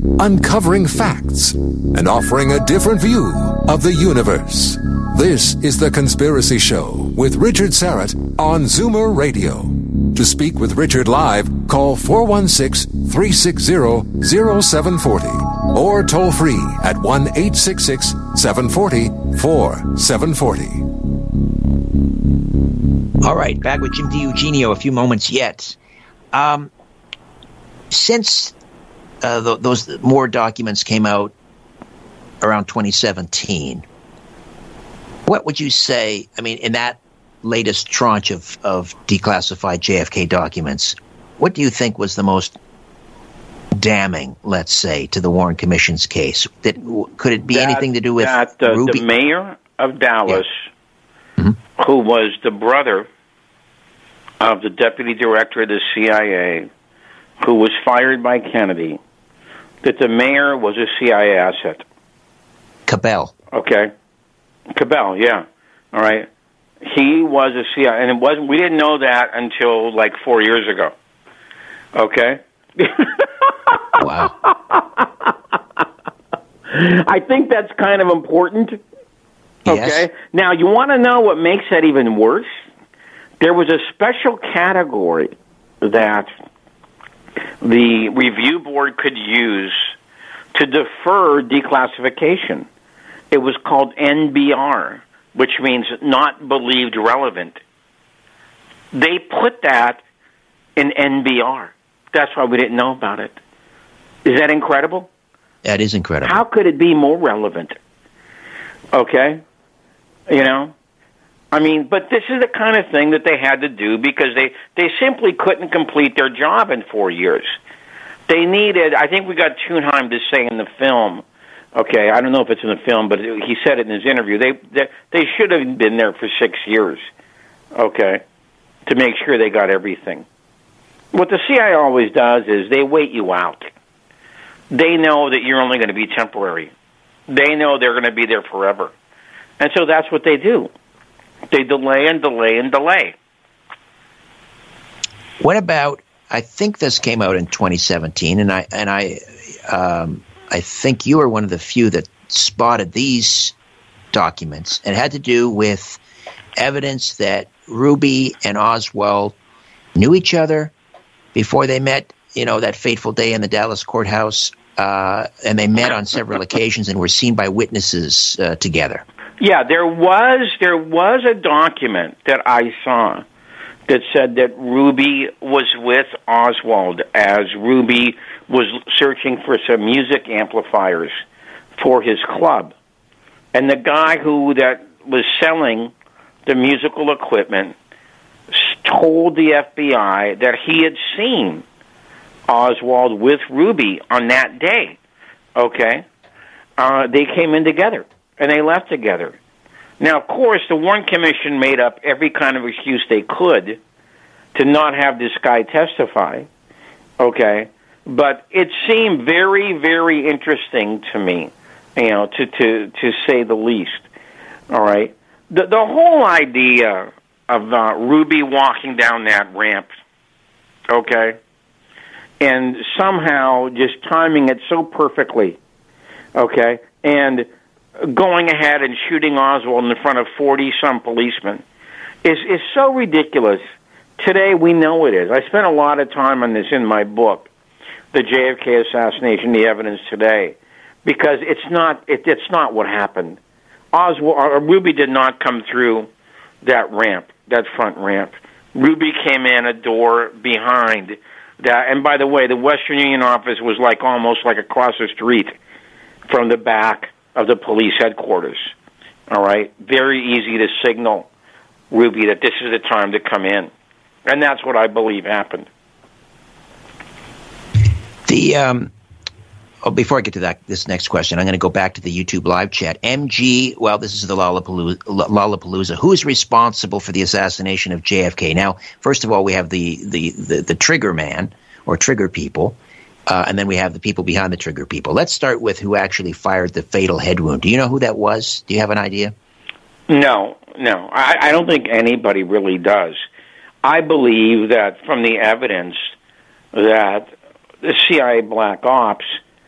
uncovering facts and offering a different view of the universe. This is The Conspiracy Show with Richard Syrett on Zoomer Radio. To speak with Richard live, call 416-360-0740 or toll free at 1-866-740-4740. All right, back with Jim DiEugenio, a few moments yet. Since those more documents came out around 2017, what would you say, I mean, in that latest tranche of declassified JFK documents, what do you think was the most damning, let's say, to the Warren Commission's case? Could it be anything to do with Ruby? The mayor of Dallas, who was the brother of the deputy director of the CIA, who was fired by Kennedy, that the mayor was a CIA asset. Cabell. Okay. Cabell, yeah. All right. He was a CIA, and we didn't know that until like 4 years ago. Okay? Wow. I think that's kind of important. Okay? Yes. Now, you want to know what makes that even worse? There was a special category that the review board could use to defer declassification. It was called NBR, which means not believed relevant. They put that in NBR. That's why we didn't know about it. Is that incredible? That is incredible. How could it be more relevant? Okay? You know? I mean, but this is the kind of thing that they had to do because they simply couldn't complete their job in 4 years. They needed, I think we got Thunheim to say in the film, okay, I don't know if it's in the film, but he said it in his interview, they should have been there for 6 years, okay, to make sure they got everything. What the CIA always does is they wait you out. They know that you're only going to be temporary. They know they're going to be there forever. And so that's what they do. They delay and delay and delay. What about, I think this came out in 2017, and I think you were one of the few that spotted these documents. It had to do with evidence that Ruby and Oswald knew each other before they met, you know, that fateful day in the Dallas courthouse, and they met on several occasions and were seen by witnesses together. Yeah, there was a document that I saw that said that Ruby was with Oswald as Ruby was searching for some music amplifiers for his club. And the guy that was selling the musical equipment told the FBI that he had seen Oswald with Ruby on that day. Okay? They came in together, and they left together. Now, of course, the Warren Commission made up every kind of excuse they could to not have this guy testify, okay? But it seemed very, very interesting to me, you know, to say the least, all right? The whole idea of Ruby walking down that ramp, okay, and somehow just timing it so perfectly, okay, and going ahead and shooting Oswald in front of 40-some policemen is so ridiculous. Today we know it is. I spent a lot of time on this in my book, The JFK Assassination, The Evidence Today, because it's not what happened. Ruby did not come through that ramp, that front ramp. Ruby came in a door behind that, and by the way, the Western Union office was almost like across the street from the back of the police headquarters. All right? Very easy to signal Ruby that this is the time to come in. And that's what I believe happened. Before I get to this next question, I'm going to go back to the YouTube live chat. MG, well, this is the Lollapalooza. Who is responsible for the assassination of JFK? Now, first of all, we have the trigger man or trigger people, and then we have the people behind the trigger people. Let's start with who actually fired the fatal head wound. Do you know who that was? Do you have an idea? No. I don't think anybody really does. I believe that from the evidence that the CIA Black Ops